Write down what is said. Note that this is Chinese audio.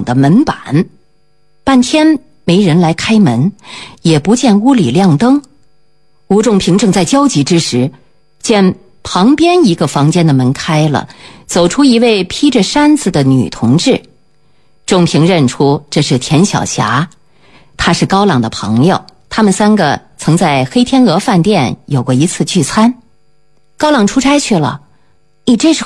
的门板，半天没人来开门，也不见屋里亮灯。吴仲平正在焦急之时，见旁边一个房间的门开了，走出一位披着衫子的女同志。仲平认出这是田晓霞，她是高朗的朋友，他们3个曾在黑天鹅饭店有过一次聚餐。高朗出差去了，你这是